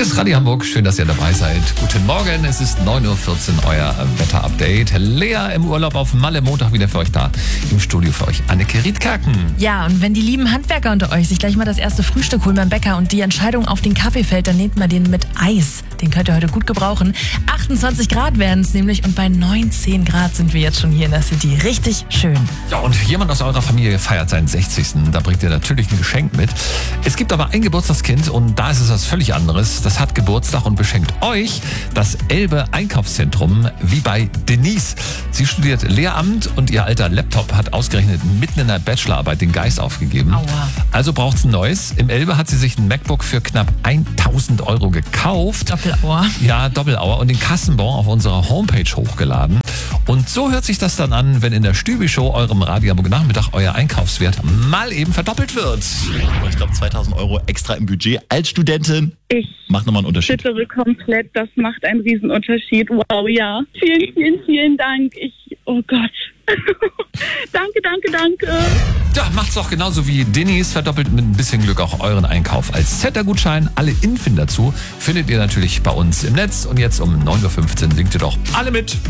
Hier ist Radio Hamburg. Schön, dass ihr dabei seid. Guten Morgen. Es ist 9.14 Uhr, euer Wetterupdate. Lea im Urlaub auf Malle, Montag wieder für euch da. Im Studio für euch Anneke Riedkaken. Ja, und wenn die lieben Handwerker unter euch sich gleich mal das erste Frühstück holen beim Bäcker und die Entscheidung auf den Kaffee fällt, dann nehmt mal den mit Eis. Den könnt ihr heute gut gebrauchen. 28 Grad werden es nämlich und bei 19 Grad sind wir jetzt schon hier in der City. Richtig schön. Ja, und jemand aus eurer Familie feiert seinen 60. Da bringt ihr natürlich ein Geschenk mit. Es gibt aber ein Geburtstagskind und da ist es was völlig anderes. Das hat Geburtstag und beschenkt euch das Elbe Einkaufszentrum wie bei Denise. Sie studiert Lehramt und ihr alter Laptop hat ausgerechnet mitten in der Bachelorarbeit den Geist aufgegeben. Aua. Also braucht es ein neues. Im Elbe hat sie sich ein MacBook für knapp 1.000 Euro gekauft. Doppelauer. Ja, Doppelauer und den Kassenbon auf unserer Homepage hochgeladen. Und so hört sich das dann an, wenn in der Stübi-Show, eurem Radio Hamburg Nachmittag, euer Einkaufswert mal eben verdoppelt wird. Ich glaube 2.000 Euro extra im Budget als Studentin. Macht nochmal einen Unterschied. Schüttere komplett, das macht einen Riesenunterschied. Wow, ja. Vielen, vielen, vielen Dank. Oh Gott. Danke. Ja, macht's doch genauso wie Denise. Verdoppelt mit ein bisschen Glück auch euren Einkauf. Als Z-Gutschein, alle Infos dazu findet ihr natürlich bei uns im Netz. Und jetzt um 9.15 Uhr singt ihr doch alle mit.